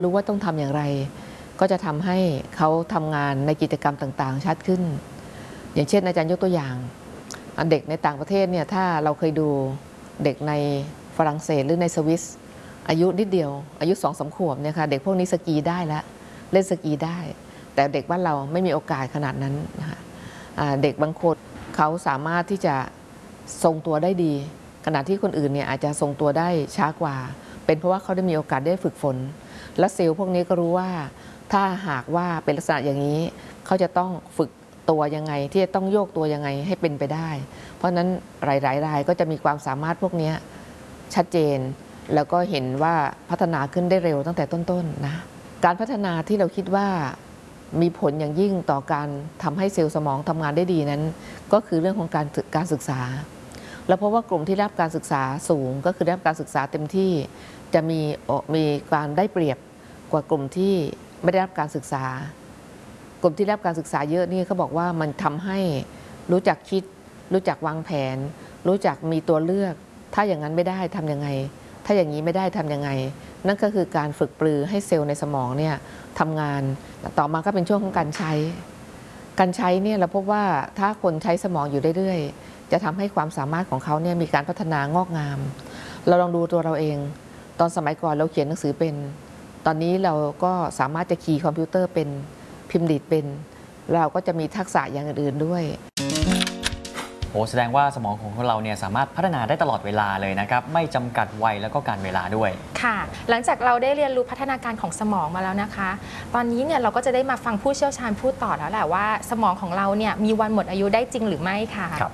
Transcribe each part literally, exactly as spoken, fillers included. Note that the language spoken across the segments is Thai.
รู้ว่าต้องทำอย่างไรก็จะทำให้เขาทำงานในกิจกรรมต่างๆชัดขึ้นอย่างเช่นอาจารย์ยกตัวอย่างเด็กในต่างประเทศเนี่ยถ้าเราเคยดูเด็กในฝรั่งเศสหรือในสวิสอายุนิดเดียวอายุสองสามขวบเนี่ยค่ะเด็กพวกนี้สกีได้แล้วเล่นสกีได้แต่เด็กบ้านเราไม่มีโอกาสขนาดนั้นนะคะเด็กบางคนเขาสามารถที่จะทรงตัวได้ดีขณะที่คนอื่นเนี่ยอาจจะทรงตัวได้ช้ากว่าเป็นเพราะว่าเขาได้มีโอกาสได้ฝึกฝนและเซลล์พวกนี้ก็รู้ว่าถ้าหากว่าเป็นลักษณะอย่างนี้เขาจะต้องฝึกตัวยังไงที่จะต้องโยกตัวยังไงให้เป็นไปได้เพราะฉะนั้นหลายๆรายก็จะมีความสามารถพวกนี้ชัดเจนแล้วก็เห็นว่าพัฒนาขึ้นได้เร็วตั้งแต่ต้นๆ น, นะการพัฒนาที่เราคิดว่ามีผลอย่างยิ่งต่อการทำให้เซลล์สมองทำงานได้ดีนั้นก็คือเรื่องของการการศึกษาแล้วเพราะว่ากลุ่มที่ได้รับการศึกษาสูงก็คือได้รับการศึกษาเต็มที่จะมีมีการได้เปรียบกว่ากลุ่มที่ไม่ได้รับการศึกษากลุ่มที่ได้รับการศึกษาเยอะนี่เขาบอกว่ามันทำให้รู้จักคิดรู้จักวางแผนรู้จักมีตัวเลือกถ้าอย่างนั้นไม่ได้ทำยังไงถ้าอย่างนี้ไม่ได้ทำยังไงนั่นก็คือการฝึกปรือให้เซลล์ในสมองเนี่ยทำงานต่อมาก็เป็นช่วงของการใช้การใช้เนี่ยเราพบว่าถ้าคนใช้สมองอยู่เรื่อยๆจะทำให้ความสามารถของเขาเนี่ยมีการพัฒนางอกงามเราลองดูตัวเราเองตอนสมัยก่อนเราเขียนหนังสือเป็นตอนนี้เราก็สามารถจะคีย์คอมพิวเตอร์เป็นพิมพ์ดีดเป็นเราก็จะมีทักษะอย่างอื่นๆด้วยโอ้แสดงว่าสมองของเราเนี่ยสามารถพัฒนาได้ตลอดเวลาเลยนะครับไม่จำกัดวัยแล้วก็การเวลาด้วยค่ะหลังจากเราได้เรียนรู้พัฒนาการของสมองมาแล้วนะคะตอนนี้เนี่ยเราก็จะได้มาฟังผู้เชี่ยวชาญพูดต่อแล้วแหละว่าสมองของเราเนี่ยมีวันหมดอายุได้จริงหรือไม่ค่ะครับ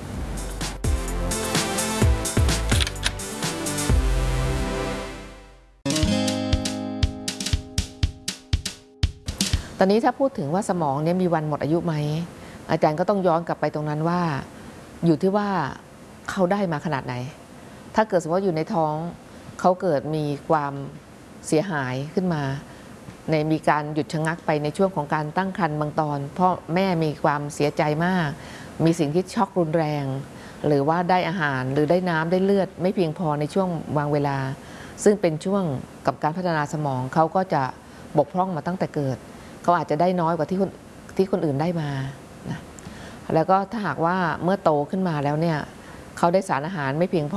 ตอนนี้ถ้าพูดถึงว่าสมองเนี่ยมีวันหมดอายุไหมอาจารย์ก็ต้องย้อนกลับไปตรงนั้นว่าอยู่ที่ว่าเขาได้มาขนาดไหนถ้าเกิดสมมติว่าอยู่ในท้องเขาเกิดมีความเสียหายขึ้นมาในมีการหยุดชะงักไปในช่วงของการตั้งครรภ์บางตอนเพราะแม่มีความเสียใจมากมีสิ่งที่ช็อกรุนแรงหรือว่าได้อาหารหรือได้น้ำได้เลือดไม่เพียงพอในช่วงบางเวลาซึ่งเป็นช่วงกับการพัฒนาสมองเขาก็จะบกพร่องมาตั้งแต่เกิดเขาอาจจะได้น้อยกว่าที่คนที่คนอื่นได้มานะแล้วก็ถ้าหากว่าเมื่อโตขึ้นมาแล้วเนี่ยเขาได้สารอาหารไม่เพียงพอ